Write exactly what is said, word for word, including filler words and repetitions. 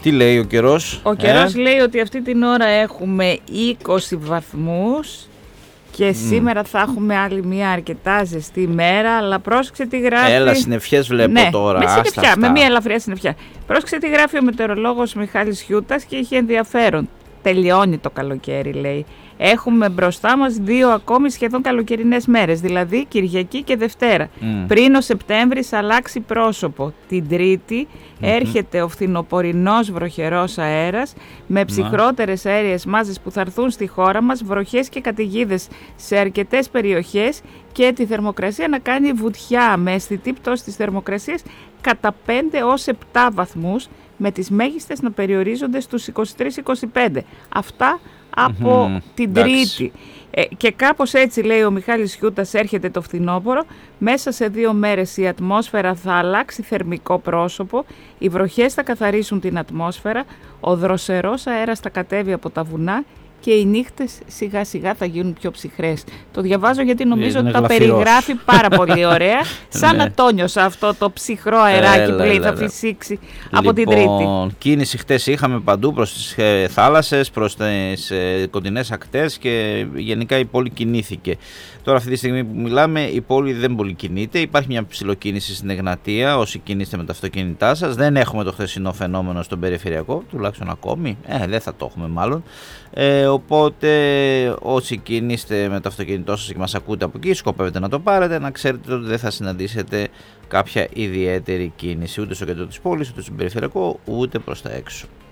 Τι λέει ο καιρός? Ο καιρός ε? λέει ότι αυτή την ώρα έχουμε είκοσι βαθμούς και mm. σήμερα θα έχουμε άλλη μια αρκετά ζεστή μέρα, αλλά πρόσεξε τι γράφει. Έλα, συννεφιές βλέπω ναι, τώρα. Με, συννεφιά, με μια ελαφριά συννεφιά. Πρόσεξε τι γράφει ο μετεωρολόγος Μιχάλης Χιούτας και έχει ενδιαφέρον. Τελειώνει το καλοκαίρι, λέει. Έχουμε μπροστά μας δύο ακόμη σχεδόν καλοκαιρινές μέρες, δηλαδή Κυριακή και Δευτέρα. Mm. Πριν ο Σεπτέμβρης αλλάξει πρόσωπο. Την Τρίτη mm-hmm. έρχεται ο φθινοπορεινός βροχερός αέρας με ψυχρότερες αέριες μάζες που θα έρθουν στη χώρα μας, βροχές και καταιγίδες σε αρκετές περιοχές και τη θερμοκρασία να κάνει βουτιά με αισθητή πτώση της θερμοκρασίας κατά πέντε έως επτά βαθμούς, με τις μέγιστες να περιορίζονται στους είκοσι τρία είκοσι πέντε. Αυτά από mm-hmm. την Τρίτη. Ε, και κάπως έτσι, λέει ο Μιχάλης Χιούτας, έρχεται το φθινόπωρο. Μέσα σε δύο μέρες η ατμόσφαιρα θα αλλάξει θερμικό πρόσωπο, οι βροχές θα καθαρίσουν την ατμόσφαιρα, ο δροσερός αέρας θα κατέβει από τα βουνά και οι νύχτες σιγά σιγά θα γίνουν πιο ψυχρές. Το διαβάζω γιατί νομίζω είναι ότι τα γλαφυρός. Περιγράφει πάρα πολύ ωραία. Σαν να το νιώσα αυτό το ψυχρό αεράκι που λέει θα φυσήξει από την Τρίτη. Λοιπόν, κίνηση χτες είχαμε παντού προς τις ε, θάλασσες, προς τις ε, κοντινές ακτές και γενικά η πόλη κινήθηκε. Τώρα αυτή τη στιγμή που μιλάμε η πόλη δεν πολύ κινείται, υπάρχει μια ψιλοκίνηση στην Εγνατία όσοι κινείστε με τα αυτοκίνητά σας. Δεν έχουμε το χθεσινό φαινόμενο στον περιφερειακό, τουλάχιστον ακόμη, ε, δεν θα το έχουμε μάλλον. Ε, οπότε όσοι κινείστε με το αυτοκίνητό σας και μας ακούτε από εκεί, σκοπεύετε να το πάρετε, να ξέρετε ότι δεν θα συναντήσετε κάποια ιδιαίτερη κίνηση ούτε στο κέντρο της πόλης, ούτε στον περιφερειακό, ούτε προς τα έξω.